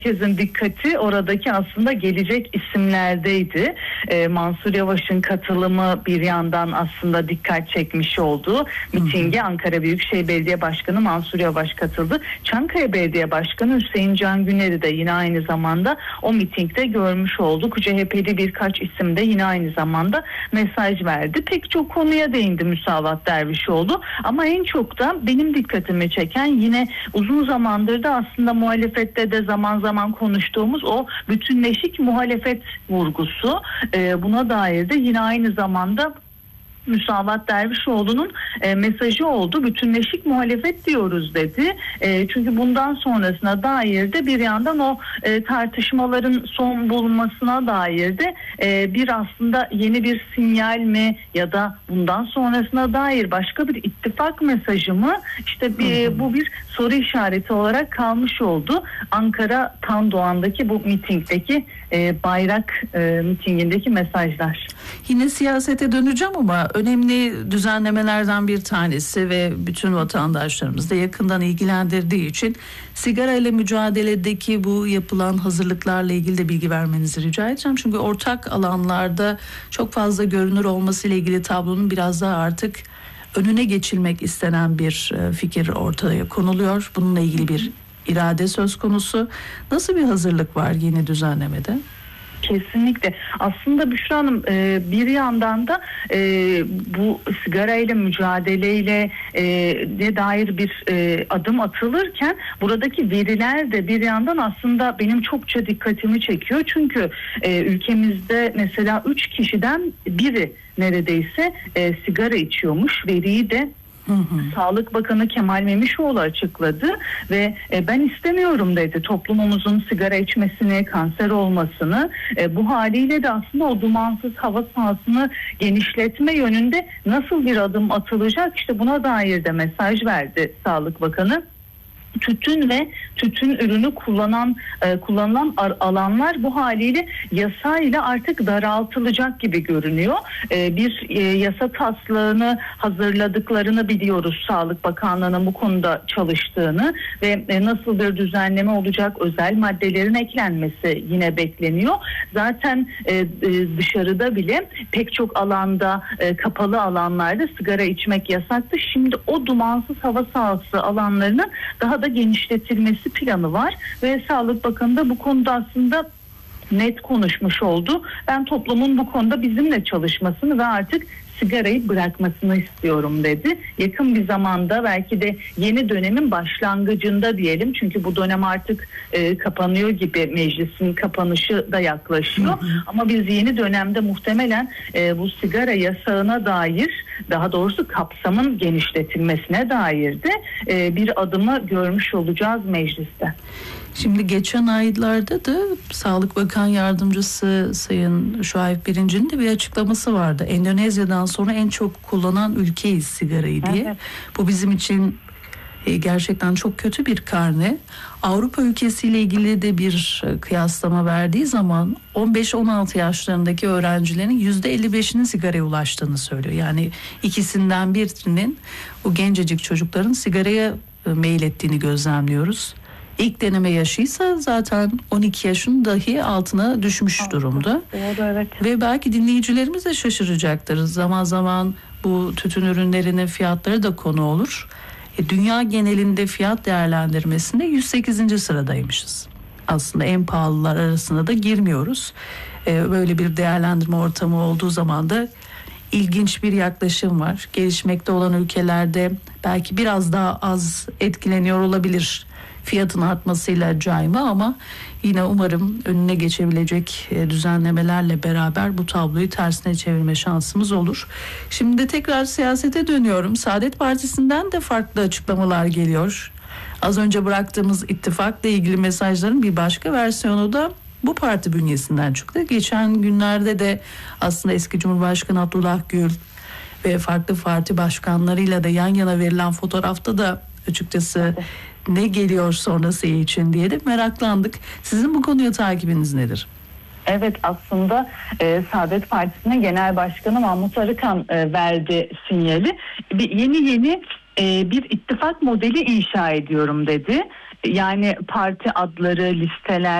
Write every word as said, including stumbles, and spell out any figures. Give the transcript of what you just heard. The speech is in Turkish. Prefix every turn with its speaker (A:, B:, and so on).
A: Herkesin dikkati oradaki aslında gelecek isimlerdeydi. Ee, Mansur Yavaş'ın katılımı bir yandan aslında dikkat çekmiş oldu. Mitinge Ankara Büyükşehir Belediye Başkanı Mansur Yavaş katıldı. Çankaya Belediye Başkanı Hüseyin Can Güner'i de yine aynı zamanda o mitingde görmüş olduk. C H P'li birkaç isim de yine aynı zamanda mesaj verdi. Pek çok konuya değindi Müsavat Dervişoğlu. Ama en çok da benim dikkatimi çeken, yine uzun zamandır da aslında muhalefette de zaman zaman zaman konuştuğumuz o bütünleşik muhalefet vurgusu. Ee, buna dair de yine aynı zamanda Müsavat Dervişoğlu'nun e, mesajı oldu. Bütünleşik muhalefet diyoruz dedi. E, çünkü bundan sonrasına dair de bir yandan o e, tartışmaların son bulmasına dair de e, bir aslında yeni bir sinyal mi ya da bundan sonrasına dair başka bir ittifak mesajı mı? İşte bir, bu bir soru işareti olarak kalmış oldu. Ankara Tandoğan'daki bu mitingdeki e, bayrak e, mitingindeki mesajlar.
B: Yine siyasete döneceğim ama önemli düzenlemelerden bir tanesi ve bütün vatandaşlarımız da yakından ilgilendirdiği için sigara ile mücadeledeki bu yapılan hazırlıklarla ilgili de bilgi vermenizi rica edeceğim. Çünkü ortak alanlarda çok fazla görünür olması ile ilgili tablonun biraz daha artık önüne geçilmek istenen bir fikir ortaya konuluyor. Bununla ilgili bir irade söz konusu. Nasıl bir hazırlık var yeni düzenlemede?
A: Kesinlikle. Aslında Büşra Hanım bir yandan da bu sigarayla mücadeleyle de dair bir adım atılırken buradaki veriler de bir yandan aslında benim çokça dikkatimi çekiyor. Çünkü ülkemizde mesela üç kişiden biri neredeyse sigara içiyormuş. Veriyi de Hı hı. Sağlık Bakanı Kemal Memişoğlu açıkladı ve e, ben istemiyorum dedi toplumumuzun sigara içmesini, kanser olmasını. E, bu haliyle de aslında o dumansız hava sahasını genişletme yönünde nasıl bir adım atılacak, işte buna dair de mesaj verdi Sağlık Bakanı. Tütün ve tütün ürünü kullanan e, kullanılan alanlar bu haliyle yasayla artık daraltılacak gibi görünüyor. E, bir e, yasa taslağını hazırladıklarını biliyoruz. Sağlık Bakanlığı'nın bu konuda çalıştığını ve e, nasıl bir düzenleme olacak, özel maddelerin eklenmesi yine bekleniyor. Zaten e, e, dışarıda bile pek çok alanda, e, kapalı alanlarda sigara içmek yasaktı. Şimdi o dumansız hava sahası alanlarının daha da genişletilmesi planı var ve Sağlık Bakanı da bu konuda aslında net konuşmuş oldu. Ben toplumun bu konuda bizimle çalışmasını ve artık sigarayı bırakmasını istiyorum dedi. Yakın bir zamanda, belki de yeni dönemin başlangıcında diyelim, çünkü bu dönem artık e, kapanıyor gibi, meclisin kapanışı da yaklaşıyor. Hı hı. Ama biz yeni dönemde muhtemelen e, bu sigara yasağına dair, daha doğrusu kapsamın genişletilmesine dair de e, bir adımı görmüş olacağız mecliste.
B: Şimdi geçen aylarda da Sağlık Bakan Yardımcısı Sayın Şuayb Birinci'nin de bir açıklaması vardı. Endonezya'dan sonra en çok kullanan ülkeyiz sigarayı diye. Evet. Bu bizim için gerçekten çok kötü bir karne. Avrupa ülkesiyle ilgili de bir kıyaslama verdiği zaman on beş on altı yaşlarındaki öğrencilerin yüzde elli beşinin sigaraya ulaştığını söylüyor. Yani ikisinden birinin, bu gencecik çocukların sigaraya meylettiğini gözlemliyoruz. İlk deneme yaşıysa zaten on iki yaşın dahi altına düşmüş durumda.
A: Doğru, evet.
B: Ve belki dinleyicilerimiz de şaşıracaktır. Zaman zaman bu tütün ürünlerinin fiyatları da konu olur. E, dünya genelinde fiyat değerlendirmesinde yüz sekizinci sıradaymışız. Aslında en pahalılar arasına da girmiyoruz. E, böyle bir değerlendirme ortamı olduğu zaman da ilginç bir yaklaşım var. Gelişmekte olan ülkelerde belki biraz daha az etkileniyor olabilir fiyatın artmasıyla cayma, ama yine umarım önüne geçebilecek düzenlemelerle beraber bu tabloyu tersine çevirme şansımız olur. Şimdi tekrar siyasete dönüyorum. Saadet Partisi'nden de farklı açıklamalar geliyor. Az önce bıraktığımız ittifakla ilgili mesajların bir başka versiyonu da bu parti bünyesinden çıktı. Geçen günlerde de aslında eski Cumhurbaşkanı Abdullah Gül ve farklı parti başkanlarıyla da yan yana verilen fotoğrafta da açıkçası ne geliyor sonrası için diye de meraklandık. Sizin bu konuya takibiniz nedir?
A: Evet, aslında e, Saadet Partisi'nin Genel Başkanı Mahmut Arıkan e, verdi sinyali. Bir, yeni yeni e, bir ittifak modeli inşa ediyorum dedi. Yani parti adları, listeler,